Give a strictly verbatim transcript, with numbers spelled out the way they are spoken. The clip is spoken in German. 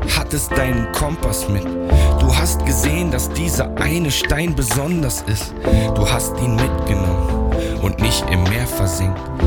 hattest deinen Kompass mit. Du hast gesehen, dass dieser eine Stein besonders ist. Du hast ihn mitgenommen und nicht im Meer versinkt.